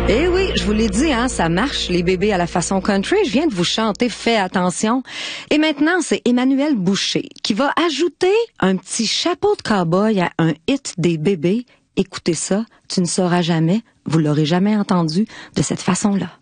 Eh oui, je vous l'ai dit, hein, ça marche, les bébés à la façon country. Je viens de vous chanter, fais attention. Et maintenant, c'est Emmanuel Boucher qui va ajouter un petit chapeau de cow-boy à un hit des bébés. Écoutez ça, tu ne sauras jamais, vous l'aurez jamais entendu de cette façon-là.